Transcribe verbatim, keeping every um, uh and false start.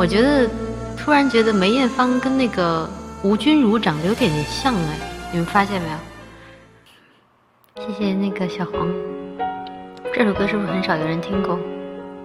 我觉得突然觉得梅艳芳跟那个吴君如长得有点点像哎，你们发现没有？谢谢那个小黄，这首歌是不是很少有人听过？